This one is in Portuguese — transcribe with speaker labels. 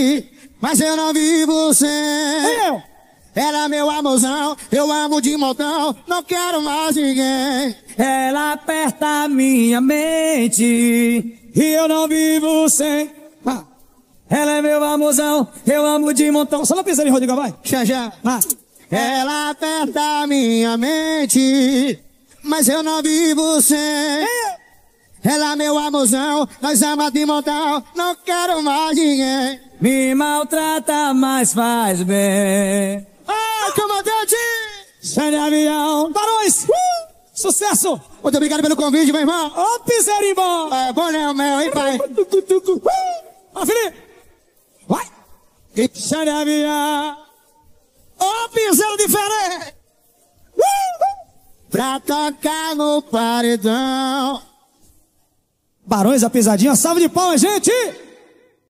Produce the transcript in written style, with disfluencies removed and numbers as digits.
Speaker 1: mas eu não vivo sem.
Speaker 2: Eu.
Speaker 1: Era meu amorzão, eu amo de montão, não quero mais ninguém.
Speaker 2: Ela aperta minha mente e eu não vivo sem. Ela é meu amorzão, eu amo de montão. Só não pensa em Rodrigo, vai.
Speaker 1: Já. Ela aperta minha mente, mas eu não vivo sem. Ela é meu amorzão, nós amamos de montão, não quero mais ninguém.
Speaker 2: Me maltrata, mas faz bem.
Speaker 1: Comandante!
Speaker 2: Sai de avião. Barões! Sucesso!
Speaker 1: Muito obrigado pelo convite, meu irmão.
Speaker 2: Ô, Piserimbom!
Speaker 1: É bom, né, o meu, hein, pai?
Speaker 2: Ó, Felipe! Vai! Sai de avião!
Speaker 1: Ô, piseiro diferente! Pra tocar no paredão.
Speaker 2: Barões, a pisadinha, salve de palmas, gente!